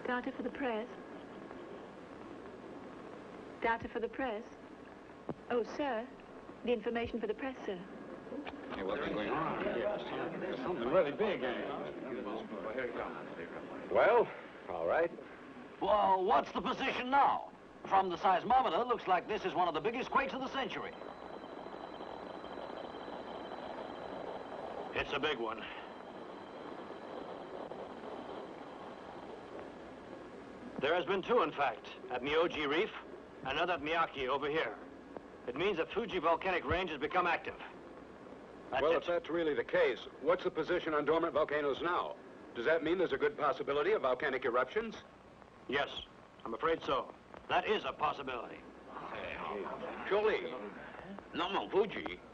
Data for the press? Data for the press? Oh, sir. The information for the press, sir. Hey, what's been going on? There's something really big, eh? Well, all right. Well, what's the position now? From the seismometer, looks like this is one of the biggest quakes of the century. It's a big one. There has been two, in fact, at Myoji Reef, and another at Miyake over here. It means that Fuji volcanic range has become active. Well, if that's really the case, what's the position on dormant volcanoes now? Does that mean there's a good possibility of volcanic eruptions? Yes, I'm afraid so. That is a possibility. Surely, not Mount Fuji.